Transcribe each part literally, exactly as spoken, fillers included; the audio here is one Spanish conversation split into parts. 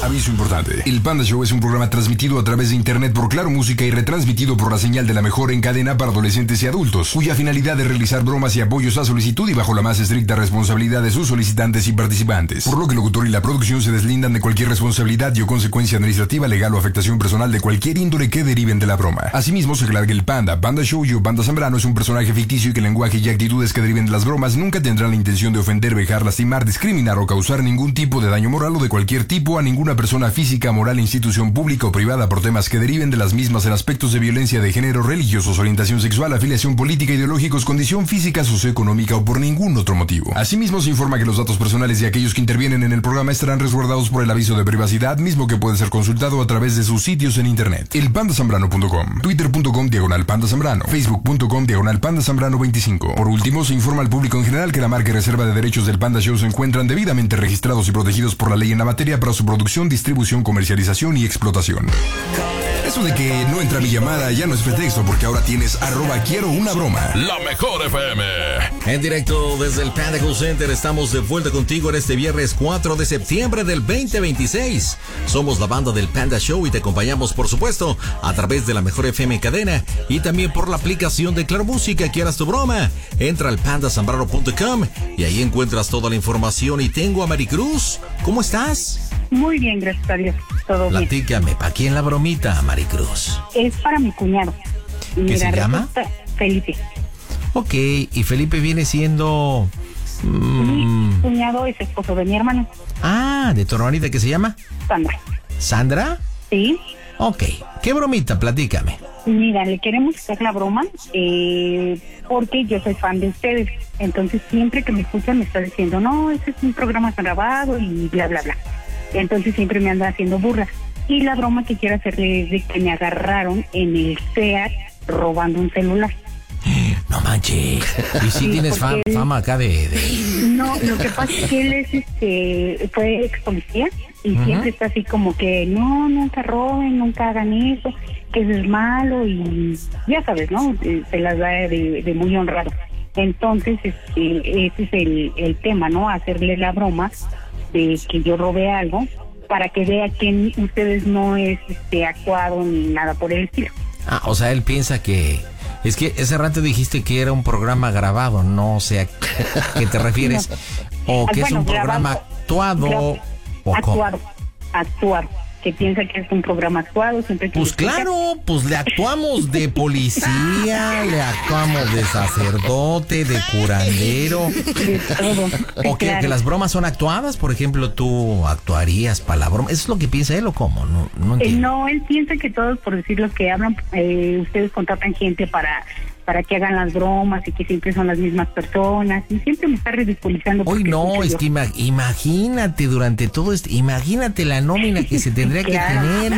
Aviso importante. El Panda Show es un programa transmitido a través de internet por Claro Música y retransmitido por la señal de la mejor en cadena para adolescentes y adultos, cuya finalidad es realizar bromas y apoyos a solicitud y bajo la más estricta responsabilidad de sus solicitantes y participantes. Por lo que el locutor y la producción se deslindan de cualquier responsabilidad y o consecuencia administrativa, legal o afectación personal de cualquier índole que deriven de la broma. Asimismo, se aclara que el Panda, Panda Show y o Panda Zambrano es un personaje ficticio y que el lenguaje y actitudes que deriven de las bromas nunca tendrán la intención de ofender, vejar, lastimar, discriminar o causar ningún tipo de daño moral o de cualquier tipo a ninguna persona física, moral, institución pública o privada por temas que deriven de las mismas en aspectos de violencia de género, religiosos, orientación sexual, afiliación política, ideológicos, condición física, socioeconómica o por ningún otro motivo. Asimismo, se informa que los datos personales de aquellos que intervienen en el programa estarán resguardados por el aviso de privacidad, mismo que puede ser consultado a través de sus sitios en internet. El panda zambrano punto com, twitter punto com diagonal panda zambrano, facebook punto com diagonal panda zambrano veinticinco. Por último, se informa al público en general que la marca y reserva de derechos del Panda Show se encuentran debidamente registrados y protegidos por la ley en la materia para su producción, distribución, comercialización y explotación. Eso de que no entra mi llamada ya no es pretexto, porque ahora tienes arroba quiero una broma. La mejor F M. En directo desde el Panda Call Center estamos de vuelta contigo en este viernes cuatro de septiembre del veinte veintiséis. Somos la banda del Panda Show y te acompañamos, por supuesto, a través de la mejor F M cadena y también por la aplicación de Claro Música. ¿Quieras tu broma? Entra al panda zambrano punto com y ahí encuentras toda la información. Y tengo a Maricruz. ¿Cómo estás? Muy bien, gracias a Dios. Todo bien. Platícame, ¿para quién la bromita, Maricruz? Es para mi cuñado. ¿Qué Mira, se llama? Felipe. Ok, y Felipe viene siendo... Mm... Mi cuñado es esposo de mi hermano. Ah, ¿de tu hermanita qué se llama? Sandra. ¿Sandra? Sí. Ok, ¿qué bromita? Platícame. Mira, le queremos hacer la broma eh, porque yo soy fan de ustedes. Entonces, siempre que me escuchan me está diciendo, no, ese es un programa grabado y bla, bla, bla. Entonces, siempre me anda haciendo burla. Y la broma que quiero hacerle es de que me agarraron en el SEAT robando un celular. No manches. ¿Y si sí, tienes fam, él, fama acá de, de...? No, lo que pasa es que él es, este, fue ex policía y uh-huh. siempre está así como que, no, nunca roben, nunca hagan eso, que eso es malo y ya sabes, ¿no? Se las da de, de muy honrado. Entonces, este, ese es el, el tema, ¿no? Hacerle la broma de que yo robé algo para que vea que ustedes no es este actuado ni nada por el estilo. Ah, o sea, él piensa que... Es que ese rato dijiste que era un programa grabado, no sé a qué te refieres. O que bueno, es un programa grabado, actuado. Grabado, o actuado, actuado. Que piensa que es un programa actuado. Siempre pues claro, pues le actuamos de policía, le actuamos de sacerdote, de curandero. De todo. O que, claro. que las bromas son actuadas, por ejemplo, tú actuarías para la broma. ¿Eso es lo que piensa él o cómo? No, no entiendo. Eh, no, él piensa que todos, por decir lo que hablan, eh, ustedes contratan gente para... para que hagan las bromas y que siempre son las mismas personas y siempre me está ridiculizando. Uy, no, es yo. que ima- imagínate durante todo esto, imagínate la nómina que se tendría claro. que tener.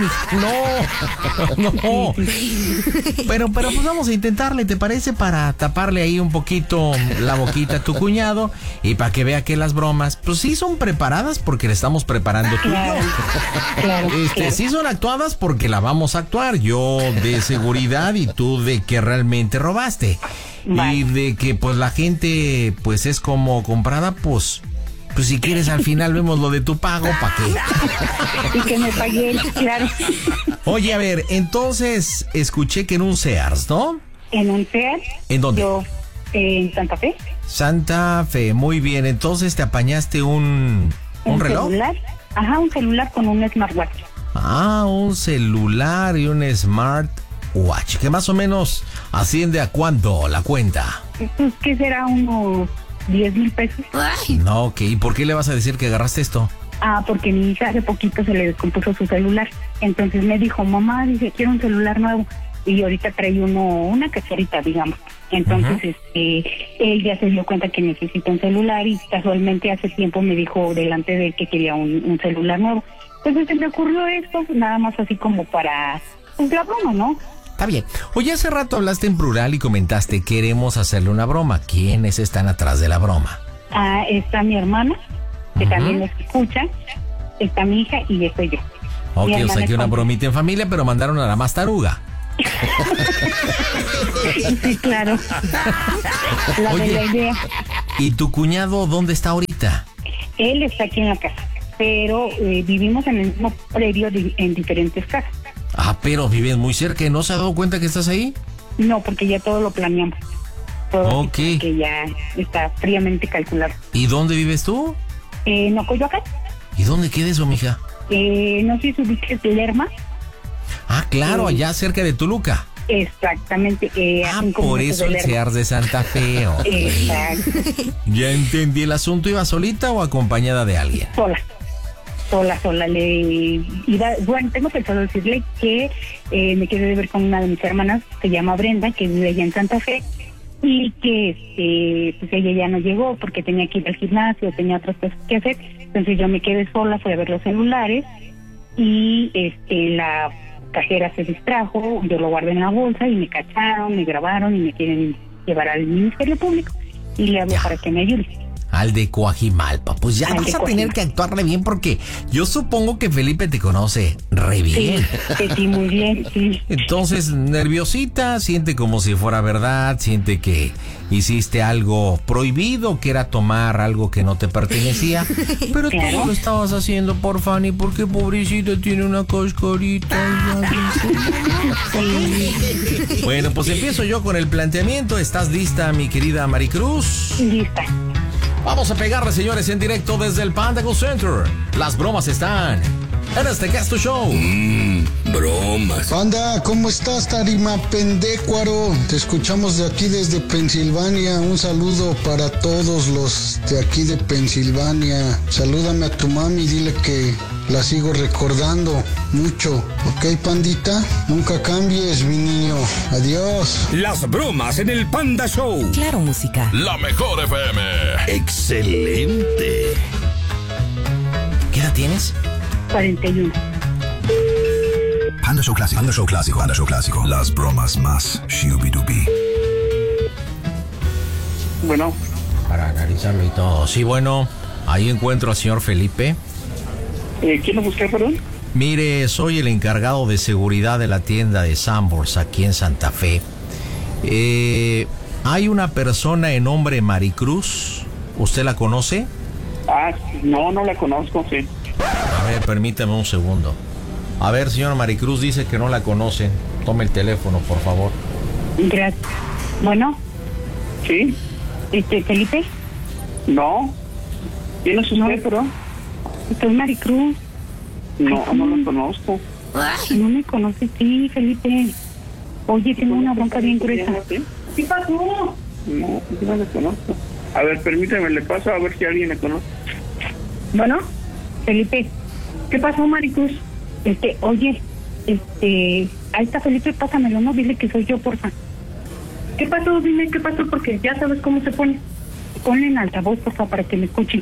No, no. Pero, pero pues vamos a intentarle, ¿te parece? Para taparle ahí un poquito la boquita a tu cuñado y para que vea que las bromas, pues sí son preparadas porque le estamos preparando tú claro, y yo. Claro, este, claro. Sí son actuadas porque la vamos a actuar, yo de seguridad y tú de que realmente robamos. Baste. Vale. Y de que pues la gente pues es como comprada, pues pues si quieres al final vemos lo de tu pago, ¿para qué? Y que me pague él, claro. Oye, a ver, entonces escuché que en un Sears, ¿no? En un Sears. ¿En dónde? Yo, eh, en Santa Fe. Santa Fe, muy bien. Entonces te apañaste un un, ¿Un reloj. Celular. Ajá, un celular con un smartwatch. Ah, un celular y un smart Watch, que más o menos asciende a cuánto la cuenta. Pues que será unos diez mil pesos. Ay. No, ok, ¿y por qué le vas a decir que agarraste esto? Ah, porque mi hija hace poquito se le descompuso su celular. Entonces me dijo, mamá, dice, quiero un celular nuevo. Y ahorita trae uno, una caserita, digamos. Entonces, uh-huh. este, él ya se dio cuenta que necesita un celular y casualmente hace tiempo me dijo delante de él que quería un, un celular nuevo. Entonces se me ocurrió esto, nada más así como para, pues la broma, ¿no? Está bien. Oye, hace rato hablaste en plural y comentaste, queremos hacerle una broma. ¿Quiénes están atrás de la broma? Ah, está mi hermana, que uh-huh. también nos escucha, está mi hija y estoy yo. Ok, o sea que una bromita en familia, pero mandaron a la más taruga. Sí, claro. La Oye, de la idea. ¿Y tu cuñado dónde está ahorita? Él está aquí en la casa. pero eh, vivimos en el mismo predio de, en diferentes casas. Ah, pero vives muy cerca y no se ha dado cuenta que estás ahí. No, porque ya todo lo planeamos. Todo Ok. que ya está fríamente calculado. ¿Y dónde vives tú? Eh, ¿No, Coyoacán? ¿Y dónde queda eso, mija? Eh, no sé si ubiques Lerma. Ah, claro, Sí. allá cerca de Toluca. Exactamente. Eh, a Ah, cinco por minutos eso de el Lerma. Sears de Santa Fe. ok. Exacto. Ya entendí el asunto. ¿Iba solita o acompañada de alguien? Sola. Sola, sola. Le iba, bueno, tengo pensado decirle que eh, me quedé de ver con una de mis hermanas, se llama Brenda, que vive allá en Santa Fe, y que este, pues ella ya no llegó porque tenía que ir al gimnasio, tenía otras cosas que hacer. Entonces yo me quedé sola, fui a ver los celulares y este la cajera se distrajo, yo lo guardé en la bolsa y me cacharon, me grabaron y me quieren llevar al Ministerio Público y le hablo Ya. para que me ayude. Al de Coajimalpa. Pues ya Al vas de a tener Coajimalpa. que actuar re bien porque yo supongo que Felipe te conoce re Sí, bien. sí, sí, muy bien, sí. Entonces, nerviosita, siente como si fuera verdad, siente que hiciste algo prohibido, que era tomar algo que no te pertenecía, pero Claro. todo lo estabas haciendo por Fanny, porque pobrecita tiene una cascarita. Bueno, pues empiezo yo con el planteamiento. ¿Estás lista, mi querida Maricruz? Lista. Vamos a pegarle, señores, en directo desde el Panda Go Center. Las bromas están en este Casto Show. Bromas. Panda, ¿cómo estás, Tarima Pendécuaro? Te escuchamos de aquí desde Pensilvania. Un saludo para todos los de aquí de Pensilvania. Salúdame a tu mami, dile que la sigo recordando mucho. ¿Ok, Pandita? Nunca cambies, mi niño. Adiós. Las bromas en el Panda Show. Claro, música. La mejor F M. Excelente. ¿Qué edad tienes? cuarenta y uno. Panda Show Clásico. Panda Show Clásico. Panda Show Clásico. Las bromas más shooby-dooby. Bueno, Para analizarlo y todo. Sí, bueno, ahí encuentro al señor Felipe. eh, ¿quién lo busca, perdón? Mire, soy el encargado de seguridad de la tienda de Sanborns aquí en Santa Fe. Eh, hay una persona en nombre Maricruz. ¿Usted la conoce? Ah, no, no la conozco, sí. A ver, permítame un segundo. A ver, señor Maricruz dice que no la conocen. Tome el teléfono, por favor. Gracias. Bueno, ¿Sí? este, Felipe, No. ¿Quién es usted, No. perdón? soy Maricruz. No, no la conozco. No me conoces, sí, Felipe. Oye, tengo una bronca bien gruesa. ¿Qué pasó? No, yo no la conozco. A ver, permítame, le paso a ver si alguien la conoce. Bueno, Felipe, ¿qué pasó, Maricruz? Este, oye, este, ahí está Felipe, pásamelo, no, dile que soy yo, porfa. ¿Qué pasó? Dime qué pasó, porque ya sabes cómo se pone. Ponle en altavoz, porfa, para que me escuchen.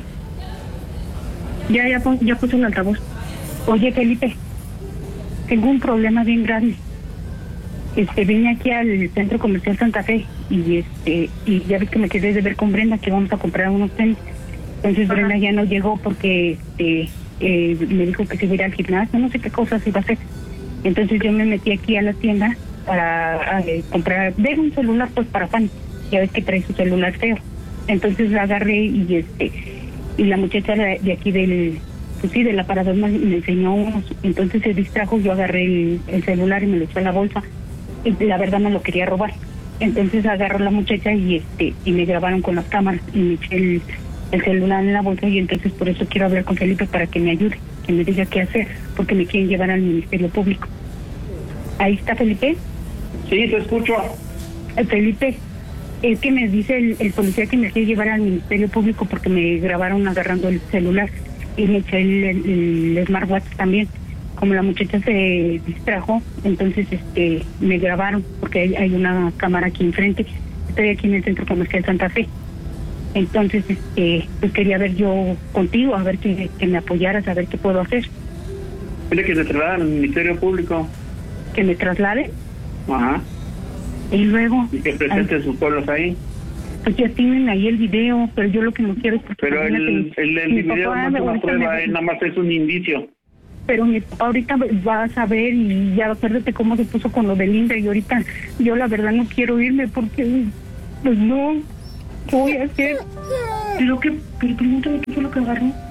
Ya, ya, pon- ya puse el altavoz. Oye, Felipe, tengo un problema bien grande. Este, vine aquí al Centro Comercial Santa Fe y este, y ya ves que me quedé de ver con Brenda que vamos a comprar unos tenis. Entonces Brenda ya no llegó porque este, eh, me dijo que se iba a ir al gimnasio, no sé qué cosas iba a hacer. Entonces yo me metí aquí a la tienda para eh, comprar, ver un celular pues para Fanny. Ya ves que trae su celular feo. Entonces la agarré y este y la muchacha de, de aquí del, pues sí, del aparador me, me enseñó unos. Entonces se distrajo, yo agarré el, el celular y me lo eché a la bolsa. Y la verdad me lo quería robar. Entonces agarró la muchacha y este y me grabaron con las cámaras y me eché el, el celular en la bolsa y entonces por eso quiero hablar con Felipe para que me ayude, que me diga qué hacer, porque me quieren llevar al Ministerio Público. Ahí está Felipe. Sí, te escucho. Eh, Felipe, es que me dice el, el policía que me quiere llevar al Ministerio Público porque me grabaron agarrando el celular y me eché el, el, el smartwatch también. Como la muchacha se distrajo, entonces este me grabaron porque hay, hay una cámara aquí enfrente. Estoy aquí en el Centro Comercial Santa Fe. Entonces, este, pues quería ver yo contigo, a ver que, que me apoyaras, a ver qué puedo hacer. Dile que se trasladan al Ministerio Público. Que me traslade Ajá. y luego, Y que presente sus pueblos ahí. pues ya tienen ahí el video, pero yo lo que no quiero es porque Pero el, imagínate, el, el mi video papá no es una ahorita prueba, me- eh, nada más es un indicio. Pero mi papá ahorita va a saber y ya acuérdate cómo se puso con lo de Linda y ahorita yo la verdad no quiero irme porque pues no, ¿qué voy a hacer? Pero que, pero pregúntame qué fue lo que agarró.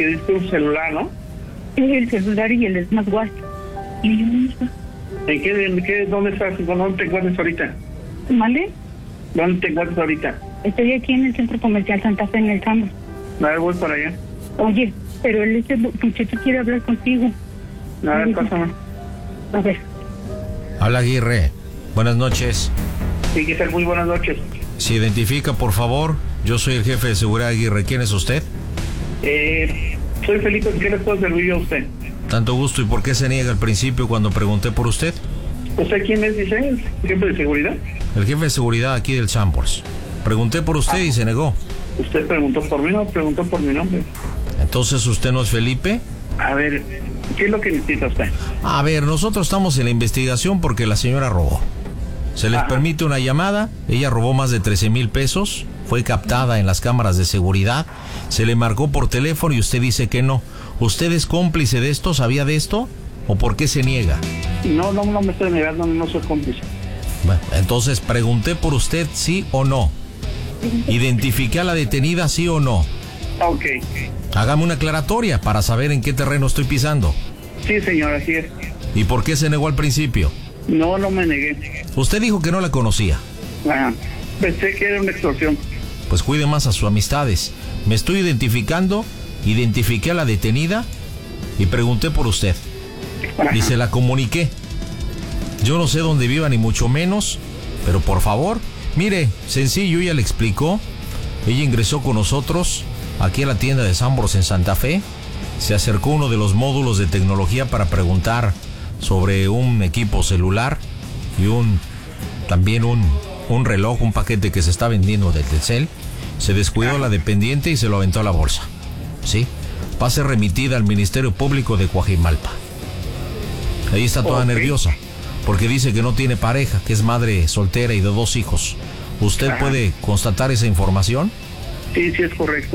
que diste un celular, ¿no? El celular y el smartwatch. Y yo misma. ¿En qué, en qué, dónde estás? ¿Dónde te encuentras ahorita? ¿Mande? ¿Dónde te encuentras ahorita? Estoy aquí en el Centro Comercial Santa Fe, en el Sambor. A ver, voy para allá. Oye, pero el este muchacho quiere hablar contigo. A ver, pásame. A ver. Habla Aguirre. Buenas noches. Sí, ¿qué tal? Muy buenas noches. Se identifica, por favor. Yo soy el jefe de seguridad Aguirre. ¿Quién es usted? Eh, soy Felipe. ¿Qué le puedo servir a usted? Tanto gusto. ¿Y por qué se niega al principio cuando pregunté por usted? ¿Usted quién es, dice? ¿El jefe de seguridad? El jefe de seguridad aquí del Chambers. Pregunté por usted y se negó. ¿Usted preguntó por mí? No, preguntó por mi nombre. Entonces, ¿usted no es Felipe? A ver, ¿qué es lo que necesita usted? A ver, nosotros estamos en la investigación porque la señora robó. Se les Ajá. permite una llamada. Ella robó más de trece mil pesos. Fue captada en las cámaras de seguridad. Se le marcó por teléfono y usted dice que no. ¿Usted es cómplice de esto? ¿Sabía de esto? ¿O por qué se niega? No, no, no me estoy negando, no soy cómplice. Bueno, entonces pregunté por usted sí o no. ¿Identifiqué a la detenida sí o no? Ok. Hágame una aclaratoria para saber en qué terreno estoy pisando. Sí, señor, así es. ¿Y por qué se negó al principio? No, no me negué. Usted dijo que no la conocía. Ah, pensé que era una extorsión. Pues cuide más a sus amistades. Me estoy identificando, identifiqué a la detenida y pregunté por usted. Ajá. Y se la comuniqué. Yo no sé dónde viva ni mucho menos, pero por favor, mire, sencillo, ella le explicó. Ella ingresó con nosotros aquí a la tienda de Sambors en Santa Fe. Se acercó a uno de los módulos de tecnología para preguntar sobre un equipo celular y un también un, un reloj, un paquete que se está vendiendo de Telcel. Se descuidó la dependiente y se lo aventó a la bolsa. ¿Sí? Va a ser remitida al Ministerio Público de Coajimalpa. Ahí está toda Ok. nerviosa, porque dice que no tiene pareja, que es madre soltera y de dos hijos. ¿Usted Ajá. puede constatar esa información? Sí, sí es correcto.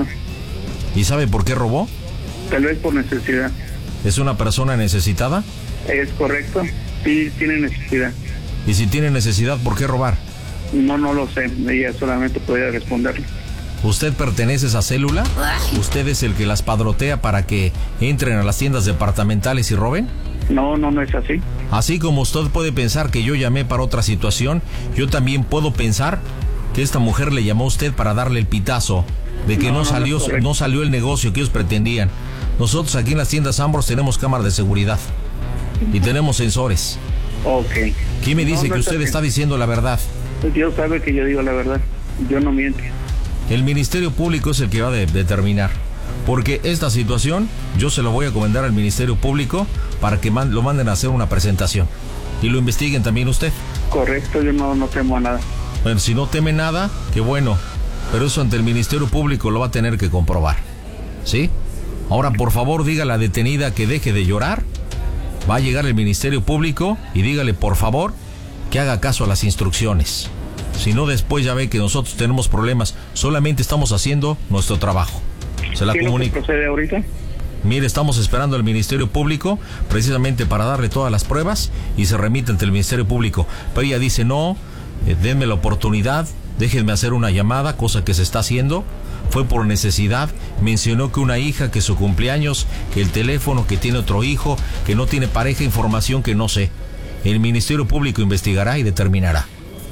¿Y sabe por qué robó? Tal vez por necesidad. ¿Es una persona necesitada? Es correcto. Sí, tiene necesidad. Y si tiene necesidad, ¿por qué robar? No, no lo sé. Ella solamente podría responderle. ¿Usted pertenece a esa célula? ¿Usted es el que las padrotea para que entren a las tiendas departamentales y roben? No, no, no es así. Así como usted puede pensar que yo llamé para otra situación, yo también puedo pensar que esta mujer le llamó a usted para darle el pitazo de que No, no, no, salió, no es correcto. no salió el negocio que ellos pretendían. Nosotros aquí en las tiendas Sambors tenemos cámaras de seguridad y tenemos sensores. Ok. ¿Quién me No, dice no que es usted así. está diciendo la verdad? Dios sabe que yo digo la verdad. Yo no miento. El Ministerio Público es el que va a de- determinar. Porque esta situación yo se lo voy a comentar al Ministerio Público para que man- lo manden a hacer una presentación. Y lo investiguen también usted. Correcto, yo no, no temo a nada. Bueno, si no teme nada, qué bueno. Pero eso ante el Ministerio Público lo va a tener que comprobar. ¿Sí? Ahora, por favor, diga a la detenida que deje de llorar. Va a llegar el Ministerio Público y dígale, por favor, que haga caso a las instrucciones. Si no, después ya ve que nosotros tenemos problemas. Solamente estamos haciendo nuestro trabajo. Se la ¿Qué es lo que comunico. procede ahorita? Mire, estamos esperando al Ministerio Público precisamente para darle todas las pruebas y se remite ante el Ministerio Público. Pero ella dice, no, eh, denme la oportunidad, déjenme hacer una llamada, cosa que se está haciendo. Fue por necesidad, mencionó que una hija, que su cumpleaños, que el teléfono, que tiene otro hijo, que no tiene pareja, información que no sé. El Ministerio Público investigará y determinará.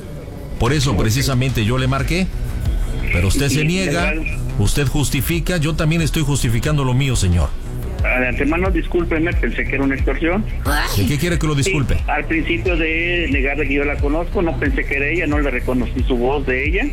Por eso precisamente yo le marqué, pero usted se Y- niega, usted justifica, yo también estoy justificando lo mío, señor. De antemano, discúlpeme, pensé que era una extorsión. ¿De qué quiere que lo disculpe? Sí, al principio de negarle que yo la conozco, no pensé que era ella, no le reconocí su voz de ella.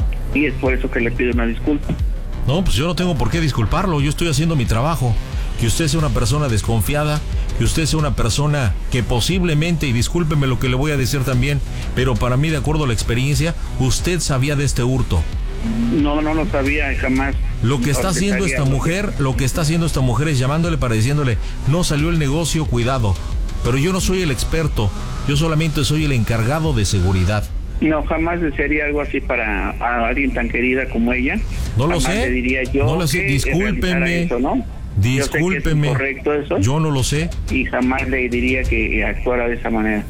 Y es por eso que le pido una disculpa. No, pues yo no tengo por qué disculparlo, yo estoy haciendo mi trabajo. Que usted sea una persona desconfiada, que usted sea una persona que posiblemente, y discúlpeme lo que le voy a decir también, pero para mí, de acuerdo a la experiencia, usted sabía de este hurto. No, no lo sabía jamás. Lo que está Porque haciendo sabía esta lo- mujer, lo que está haciendo esta mujer es llamándole para diciéndole, no salió el negocio, cuidado. Pero yo no soy el experto, yo solamente soy el encargado de seguridad. No, jamás desearía algo así para a alguien tan querida como ella. No lo Jamás sé, le diría yo no lo sé, que discúlpeme, realizara eso, ¿no? discúlpeme, Yo sé que es incorrecto eso. yo no lo sé. Y jamás le diría que actuara de esa manera.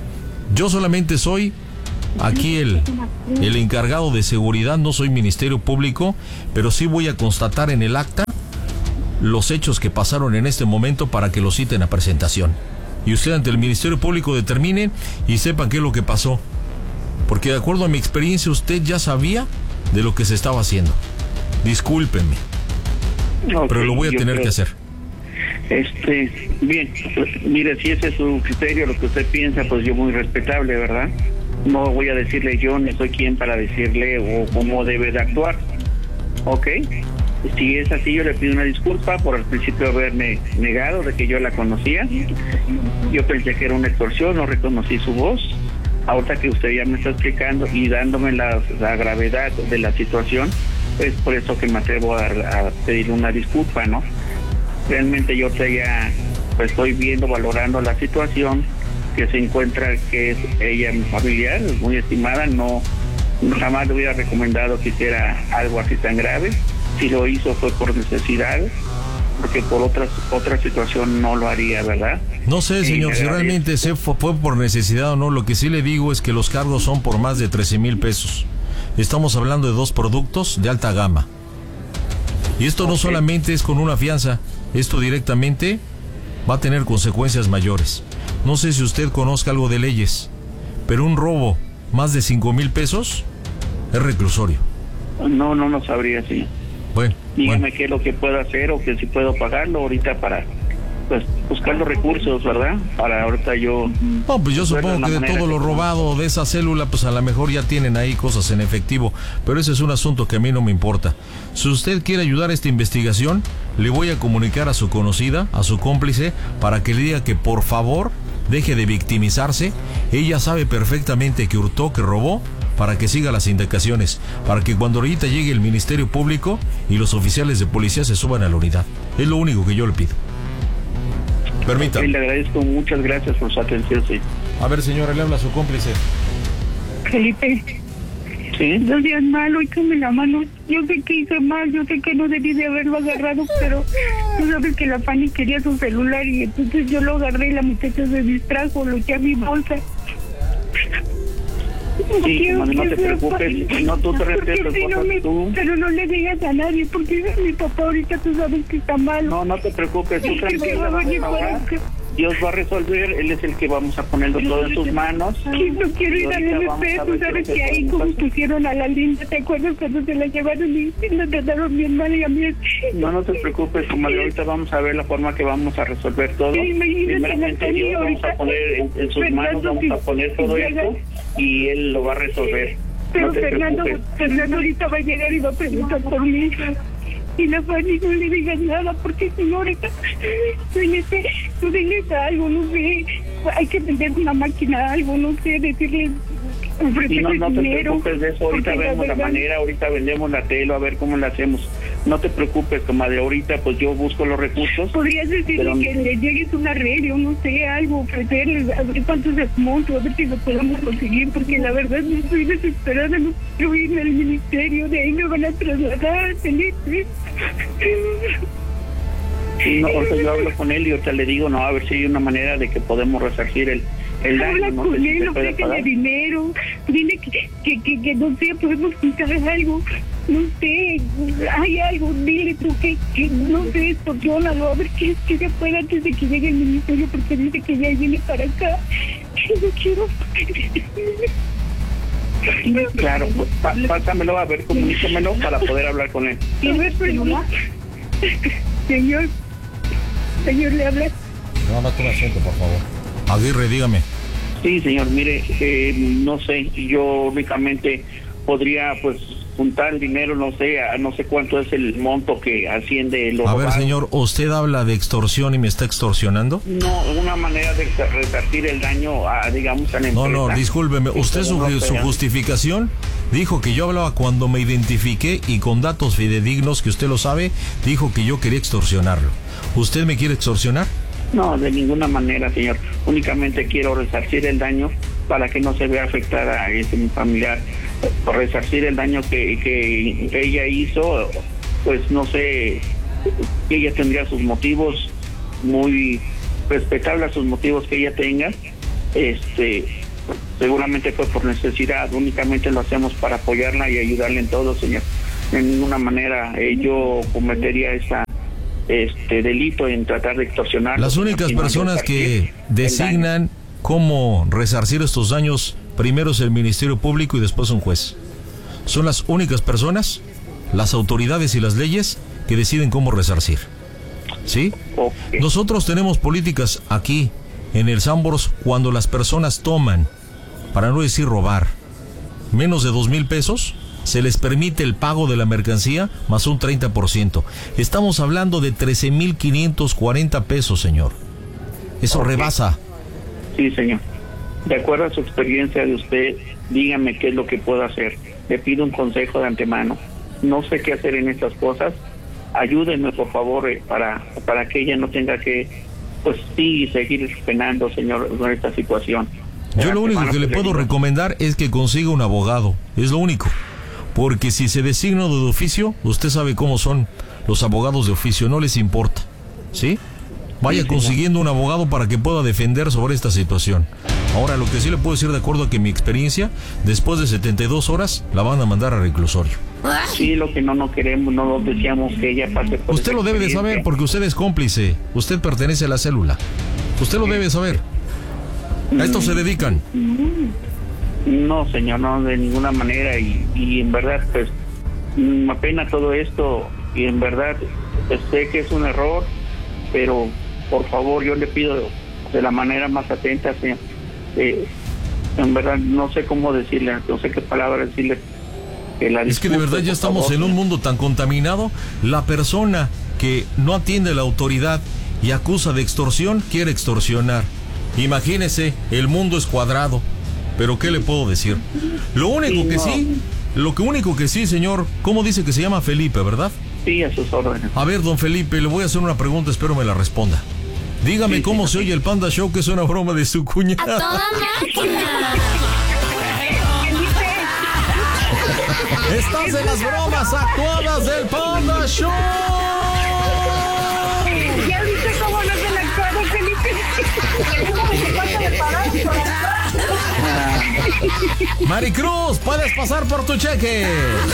Yo solamente soy aquí el, el encargado de seguridad, no soy Ministerio Público, pero sí voy a constatar en el acta los hechos que pasaron en este momento para que lo citen a presentación. Y usted ante el Ministerio Público determine y sepa qué es lo que pasó. Porque de acuerdo a mi experiencia, usted ya sabía de lo que se estaba haciendo. Discúlpenme. Okay, pero lo voy a tener creo... que hacer. Este, bien, pues, mire, si ese es su criterio, lo que usted piensa, pues yo muy respetable, ¿verdad? No voy a decirle yo, ni soy quien para decirle o cómo debe de actuar, ¿ok? Si es así, yo le pido una disculpa por al principio haberme negado de que yo la conocía. Yo pensé que era una extorsión, no reconocí su voz. Ahorita que usted ya me está explicando y dándome la, la gravedad de la situación, es por eso que me atrevo a, a pedir una disculpa, ¿no? Realmente yo te ya pues, estoy viendo, valorando la situación que se encuentra, que es ella mi familiar, muy estimada, no jamás le hubiera recomendado que hiciera algo así tan grave. Si lo hizo fue por necesidad, porque por otras otra situación no lo haría, ¿verdad? No sé, señor, si realmente se fue, fue por necesidad o no. Lo que sí le digo es que los cargos son por más de trece mil pesos. Estamos hablando de dos productos de alta gama. Y esto okay. no solamente es con una fianza, esto directamente va a tener consecuencias mayores. No sé si usted conozca algo de leyes, pero un robo más de cinco mil pesos es reclusorio. No, no, no sabría, sí. Bueno, dígame bueno. qué es lo que puedo hacer o que si puedo pagarlo ahorita para, pues, buscar los recursos, ¿verdad? Para ahorita yo... No, pues yo supongo que de todo lo robado de esa célula, pues a lo mejor ya tienen ahí cosas en efectivo, pero ese es un asunto que a mí no me importa. Si usted quiere ayudar a esta investigación, le voy a comunicar a su conocida, a su cómplice, para que le diga que por favor deje de victimizarse. Ella sabe perfectamente que hurtó, que robó, para que siga las indicaciones, para que cuando ahorita llegue el Ministerio Público y los oficiales de policía se suban a la unidad. Es lo único que yo le pido. Permítame. Sí, le agradezco, muchas gracias por su atención, sí. A ver, señora, le habla a su cómplice. Felipe. Sí. No seas malo, échame la mano. Yo sé que hice mal, yo sé que no debí de haberlo agarrado, pero tú sabes que la Fanny quería su celular y entonces yo lo agarré y la muchacha se distrajo, lo eché a mi bolsa. No sí, no, no te preocupes, no tú te respetas, si no me, tú. Pero no le digas a nadie, porque mi papá ahorita tú sabes que está mal. No, no te preocupes, tú tranquila, Dios va a resolver, Él es el que vamos a ponerlo todo en sus manos. Sí, no quiero ir a M P, tú sabes que ahí como pusieron a la linda, ¿te acuerdas cuando se la llevaron y la trataron bien mal y a mí? No, no te preocupes, comadre, ahorita vamos a ver la forma que vamos a resolver todo. Sí, primeramente Dios vamos a poner en, en sus manos, vamos a poner todo esto y Él lo va a resolver. Pero no te Fernando, Fernando ahorita va a llegar y va a preguntar por mi hija. Y la Fanny no le digas nada, porque señorita, tú diles algo, no sé, hay que vender una máquina, algo, no sé, decirle, ofrecerle no, no te dinero. preocupes de eso, ahorita vemos la, la manera, ahorita vendemos la tela, a ver cómo la hacemos. No te preocupes, comadre, ahorita pues yo busco los recursos. Podrías decirle pero... que le llegues un arreglo, no sé, algo, ofrecerle, a ver cuánto es monto, a ver si lo podemos conseguir, porque la verdad no estoy desesperada, no quiero irme al ministerio, de ahí me van a trasladar, Felipe. No, ahorita yo hablo con él y ahorita le digo, no, a ver si hay una manera de que podemos resarcir el, el daño. Habla no con sé él, si ofrécele dinero, dile que, que, que, que no sé, podemos juntar algo, no sé, hay algo, dile tú que, que no sé, extorsiónalo, a ver qué que se puede antes de que llegue el ministerio, porque dice que ya viene para acá, que no quiero. Claro, pues, pa, pásamelo, a ver, comuníquemelo para poder hablar con él. Señor, señor, ¿le habla? No, no tome asiento, por favor. Aguirre, dígame. Sí, señor, mire, eh, no sé, yo únicamente podría, pues, juntar el dinero, no sé, a, no sé cuánto es el monto que asciende lo A robado. ver, señor, ¿usted habla de extorsión y me está extorsionando? No, una manera de resarcir el daño, a, digamos, a la empresa. No, no, discúlpeme, usted su, su justificación dijo que yo hablaba cuando me identifiqué y con datos fidedignos, que usted lo sabe, dijo que yo quería extorsionarlo. ¿Usted me quiere extorsionar? No, de ninguna manera, señor. Únicamente quiero resarcir el daño para que no se vea afectada a este, mi familiar. Por resarcir el daño que, que ella hizo, pues no sé, ella tendría sus motivos, muy respetables sus motivos que ella tenga. Este, seguramente fue por necesidad, únicamente lo hacemos para apoyarla y ayudarle en todo, señor. De ninguna manera eh, yo cometería esa este delito en tratar de extorsionar. Las únicas personas que designan cómo resarcir estos daños, primero es el Ministerio Público y después un juez. Son las únicas personas, las autoridades y las leyes, que deciden cómo resarcir. ¿Sí? Okay. Nosotros tenemos políticas aquí en el Sanborns cuando las personas toman, para no decir robar, menos de dos mil pesos, se les permite el pago de la mercancía más un treinta por ciento. Estamos hablando de trece mil quinientos cuarenta pesos, señor. Eso okay. rebasa. Sí, señor. De acuerdo a su experiencia de usted, dígame qué es lo que puedo hacer. Le pido un consejo de antemano. No sé qué hacer en estas cosas. Ayúdenme, por favor, eh, para para que ella no tenga que, pues sí, seguir penando, señor, con esta situación. Yo lo único que le puedo recomendar es que consiga un abogado. Es lo único. Porque si se designa de oficio, usted sabe cómo son los abogados de oficio, no les importa, ¿sí? Vaya sí, consiguiendo un abogado para que pueda defender sobre esta situación. Ahora, lo que sí le puedo decir, de acuerdo a que mi experiencia, después de setenta y dos horas, la van a mandar a reclusorio. Sí, lo que no no queremos, no deseamos que ella pase por Usted lo debe de saber porque usted es cómplice, usted pertenece a la célula. Usted lo debe saber. ¿A esto se dedican? No, señor, no, de ninguna manera. Y, y en verdad, pues, me apena todo esto. Y en verdad, pues, sé que es un error, pero por favor, yo le pido de la manera más atenta, señor. Eh, en verdad, no sé cómo decirle, no sé qué palabra decirle. Que la es que de verdad ya estamos en un mundo tan contaminado. La persona que no atiende a la autoridad y acusa de extorsión, quiere extorsionar. Imagínese, el mundo es cuadrado. Pero ¿qué le puedo decir? Lo único sí, que no. sí, lo que único que sí, señor, ¿cómo dice que se llama Felipe, verdad? Sí, a sus órdenes. A ver, don Felipe, le voy a hacer una pregunta, espero me la responda. Dígame sí, cómo sí, se sí. oye el Panda Show, que es una broma de su cuñada. ¡A toda máquina! Estás en las bromas actuadas del Panda Show. ¿Ya viste cómo no se la actuaron, Felipe? Maricruz, puedes pasar por tu cheque.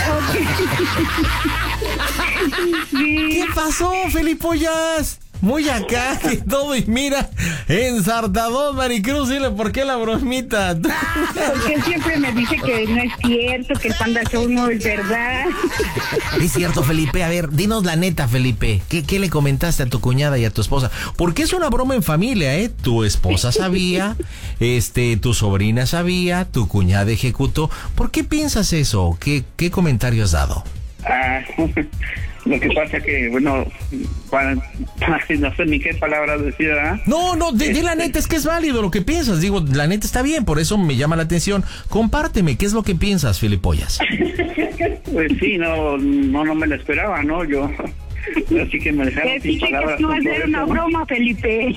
¿Qué pasó, Felipollas? Muy acá, que todo, y mira, ensartadón, Maricruz, dile por qué la bromita. Porque él siempre me dice que no es cierto, que el Panda Show no es verdad. Es cierto, Felipe. A ver, dinos la neta, Felipe. ¿Qué, qué le comentaste a tu cuñada y a tu esposa? Porque es una broma en familia, ¿eh? Tu esposa sabía, este, tu sobrina sabía, tu cuñada ejecutó. ¿Por qué piensas eso? ¿Qué, qué comentario has dado? Ah, lo que pasa que, bueno, para, no sé ni qué palabras decir, ¿verdad? No, no, di, di la neta, es que es válido lo que piensas. Digo, la neta está bien, por eso me llama la atención. Compárteme, ¿qué es lo que piensas, Filipollas? Pues sí, no, no, no me lo esperaba, ¿no? Yo... Así que me dejaron Te sin dije palabras. que tú vas a hacer una broma, Felipe.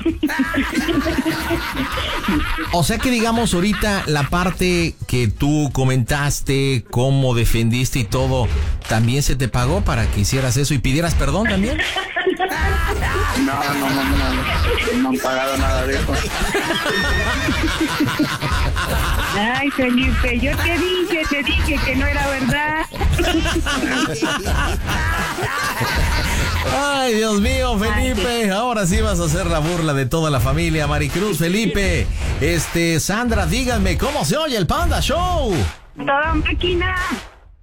O sea que, digamos, ahorita la parte que tú comentaste, cómo defendiste y todo, ¿también se te pagó para que hicieras eso y pidieras perdón también? No, no, no, no, no, no han pagado nada de eso. Ay, Felipe, yo te dije, te dije que no era verdad. Ay, Dios mío, Felipe, ahora sí vas a hacer la burla de toda la familia. Maricruz, Felipe, este, Sandra, díganme, ¿cómo se oye el Panda Show? Toda máquina.